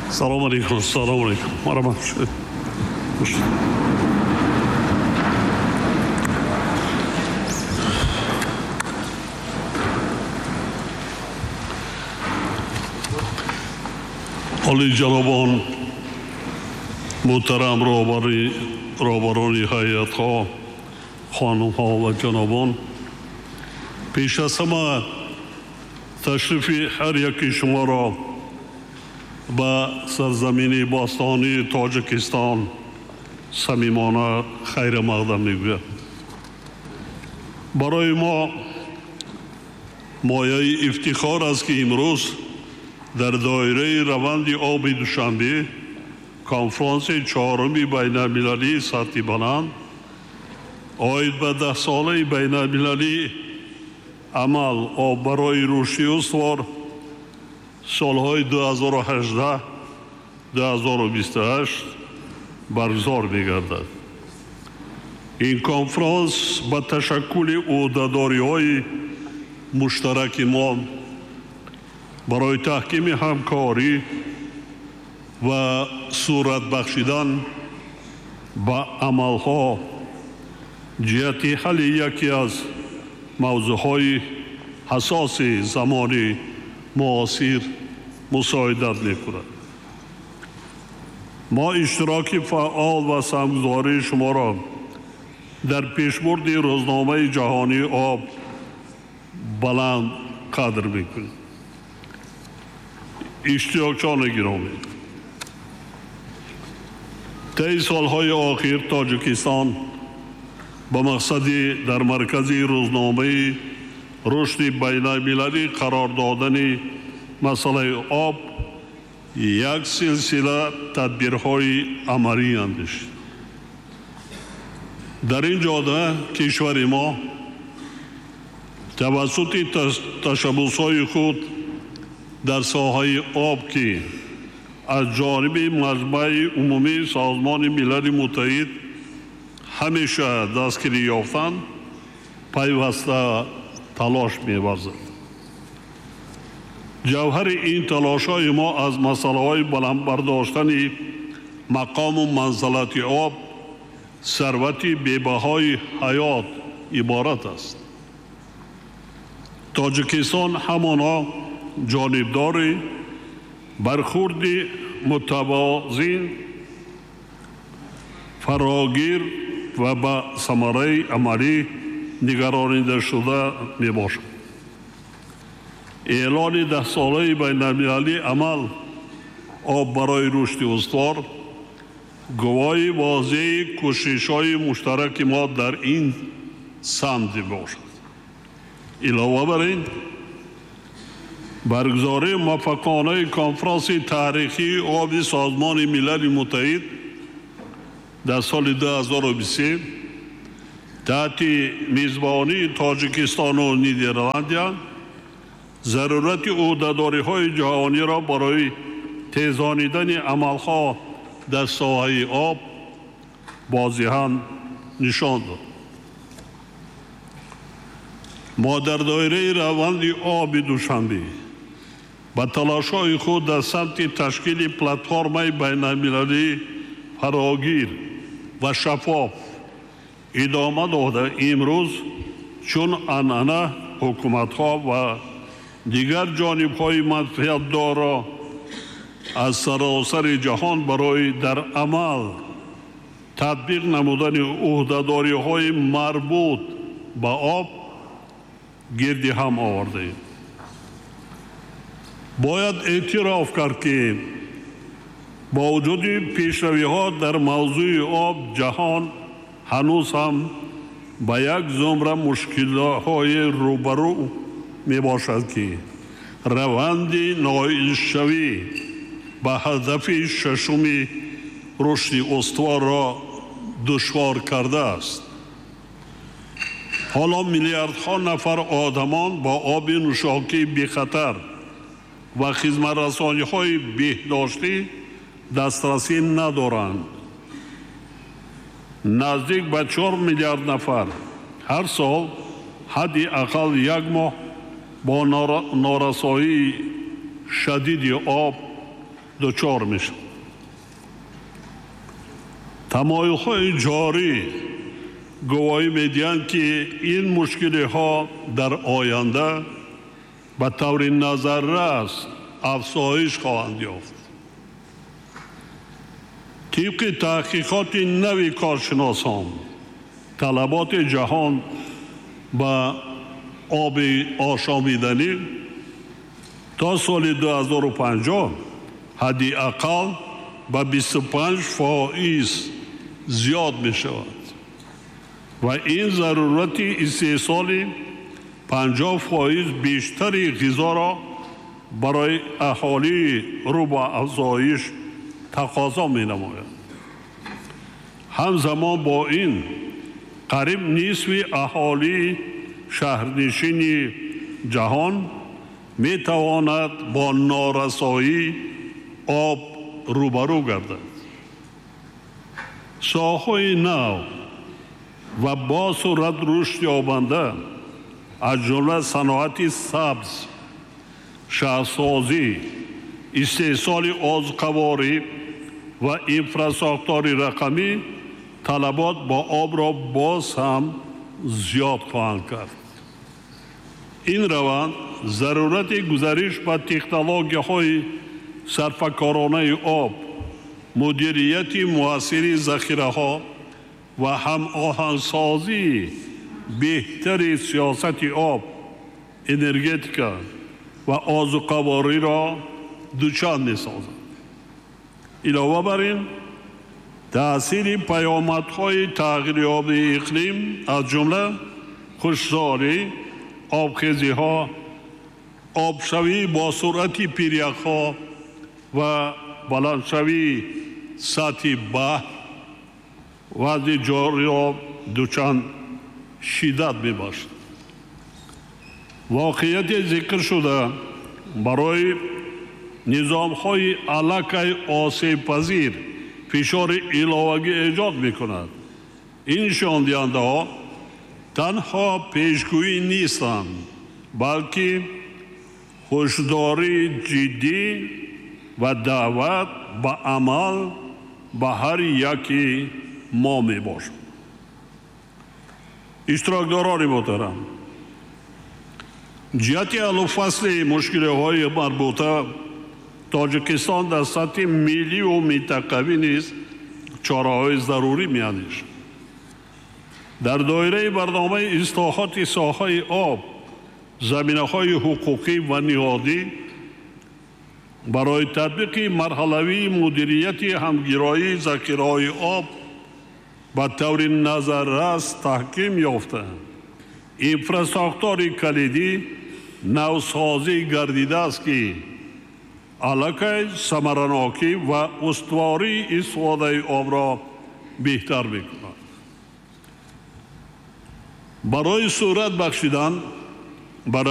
سلام علیکم. سلام علیکم. مرحبا. عالی جنابان، محترم رهبران هیئت‌ها، خانم‌ها و جنابان، پیش از همه تشریف هر یکی شما را به سرزمین باستانی تاجیکستان صمیمانه خیر مقدم میگویم. برای ما مایه افتخار است که امروز در دایره روند آب دوشنبه کنفرانس چهارم بین المللی سطح بلند آید به 10 ساله بین المللی عمل آب برای رشد استوار سالهای 2018 2028 برگزار می‌گردد. این کنفرانس با تشکل عهده‌داری‌های مشترک ما برای تحکیم همکاری و صورت بخشیدن با عملها جهت حل یکی از موضوعهای حساس زمانی معاصر مساعدت می‌کند. ما اشتراک فعال و سهمگذاری شما را در پیشبرد روزنامه جهانی آب بلند قدر می‌کنیم. اشتراکچیان گرامی، طی سالهای آخر تاجیکستان با مقصد در مرکز روزنامه رشد بین المللی قرار دادن مسئله آب یک سلسله تدبیرهای عملی اندیشید. در این جهت کشور ما توسط تشبس‌های خود در ساحه آب که از جانب مجمع عمومی سازمان ملل متحد همیشه دستگیری یافتند پیوسته تلاش می‌ورزد. جوهر این تلاش‌های ما از مسئله‌های بلند برداشتن مقام و منزلت آب ثروت بی‌بهای حیات عبارت است. تاجیکستان همانا جانبدار برخورد متوازن فراگیر و با ثمره عملی نگرانیده شده می باشد. اعلان 10 ساله بین المللی عمل آب برای رشد استوار گواهی واضح کوشش‌های مشترک ما در این سمت باشد. علاوه بر این برگزاری موفقانه کنفرانس تاریخی آب سازمان ملل متحد در سال 2023 تحت میزبانی تاجیکستان و نیدرلند ضرورت عهده‌داری‌های جهانی را برای تیزانیدن عملها در ساحه آب واضحاً نشان داد. ما در دایره روند آب دوشنبه با تلاش‌های خود در سمت تشکیل پلتفرم بین المللی فراگیر و شفاف ادامه داده امروز چون عنعنه حکومت‌ها و دیگر جانب‌های منفعت دارا از سراسر جهان برای در عمل تطبیق نمودن عهده‌داری‌های مربوط به آب گرد هم آورده ایم. باید اعتراف کرد که با وجود پیشروی‌ها در موضوع آب جهان هنوز هم با یک زمره مشکل‌های روبرو می باشد که روند نائل‌شوی به هدف ششم رشد استوار را دشوار کرده است. حالا میلیاردها نفر آدمان با آب نوشابه بی خطر و خدمت‌رسانی‌های بهداشتی دسترسی ندارند. نزدیک به 4 میلیارد نفر هر سال حداقل یک ماه با نارسایی شدید آب دچار میشن. تمایل‌های جاری گواهی میدهند که این مشکل‌ها در آینده به طور نظررس افزایش خواهند یافت. طبق تحقیقات نوی کارشناسان، طلبات جهان به آب آشامیدنی تا سال 2050 حداقل به 25% زیاد می شود و این ضرورت استحصال 50% بیشتری غذا را برای اهالی رو به افزایش تقاضا می نماید. همزمان با این قریب نصف اهالی شهرنشین جهان می تواند با نارسایی آب روبرو گردد. ساخت‌های نو و با سرعت رشد یابنده از جمله صنعت سبز، شهرسازی، استحصال آذوقه‌واری و انفراستراکچور رقمی طلبات با آب را باز هم زیاد خواهند کرد. این روند ضرورت گذارش به تکنولوژی‌های صرفه‌کارانه آب، مدیریت مؤثر ذخیره‌ها و هماهنگسازی بهتر سیاست آب، انرژتیکا و آذوقه‌واری را دوچار می‌سازد. علاوه بر این تأثیر پیامدهای تغییریاب اقلیم از جمله خشکسالی، آبخیزی‌ها، آبشوی با سرعت پیریک‌ها و بلندشوی سطح بحر وضع جاری را دوچند شدت می‌باشد. واقعیت ذکر شده برای نظام‌های علاقه آسیب پذیر فشار علاوه‌ای ایجاد می‌کند. این نشان دهنده‌ها تنها پیشگویی نیستند بلکه هشداری جدی و دعوت به عمل به هر یکی ما میباشد. اشتراکداران محترم، جهت حل و فصل مشکل‌های مربوطه تاجیکستان در سطح ملی و منطقوی نیز چاره‌های ضروری می‌اندیشد. در دایره برنامه اصلاحات ساحه آب، زمینه‌های حقوقی و نهادی برای تطبیق مرحله‌ای مدیریت همگرایی ذخیره‌های آب به طور نظررس تحکیم یافته، انفراستراکچور کلیدی نوسازی گردیده است که علاقه ثمرناکی و استواری استفاده آب را بهتر می‌کند. برای صورت بخشیدن